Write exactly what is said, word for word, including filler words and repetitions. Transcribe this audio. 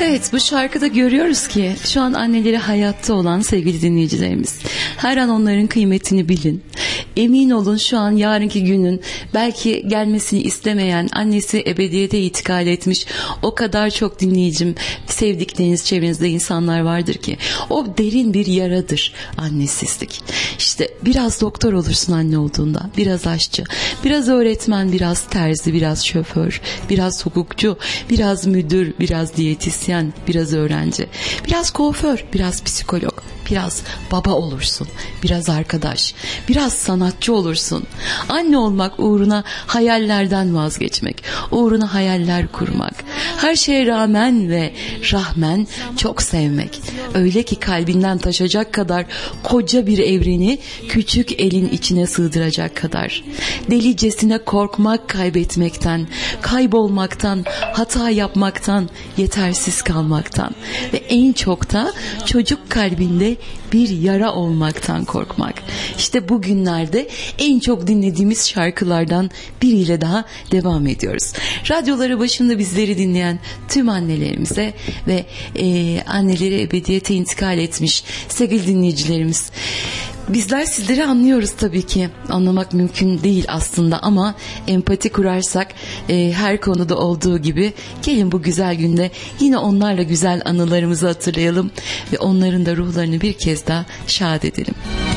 Evet, bu şarkıda görüyoruz ki şu an anneleri hayatta olan sevgili dinleyicilerimiz. Her an onların kıymetini bilin. Emin olun şu an yarınki günün belki gelmesini istemeyen, annesi ebediyete itikal etmiş o kadar çok dinleyicim, sevdikleriniz çevrenizde insanlar vardır ki o derin bir yaradır annesizlik. İşte biraz doktor olursun anne olduğunda, biraz aşçı, biraz öğretmen, biraz terzi, biraz şoför, biraz hukukçu, biraz müdür, biraz diyetisyen, biraz öğrenci, biraz kuaför, biraz psikolog, biraz baba olursun, biraz arkadaş, biraz sanatçı olursun. Anne olmak uğruna hayallerden vazgeçmek, uğruna hayaller kurmak, her şeye rağmen ve rahmen çok sevmek. Öyle ki kalbinden taşacak kadar koca bir evreni küçük elin içine sığdıracak kadar. Delicesine korkmak kaybetmekten, kaybolmaktan, hata yapmaktan, yetersiz kalmaktan ve en çok da çocuk kalbinde bir yara olmaktan korkmak. İşte bugünlerde en çok dinlediğimiz şarkılardan biriyle daha devam ediyoruz. Radyoları başında bizleri dinleyen tüm annelerimize ve e, anneleri ebediyete intikal etmiş sevgili dinleyicilerimiz, bizler sizleri anlıyoruz tabii ki. Anlamak mümkün değil aslında ama empati kurarsak e, her konuda olduğu gibi gelin bu güzel günde yine onlarla güzel anılarımızı hatırlayalım ve onların da ruhlarını bir kez daha şad edelim.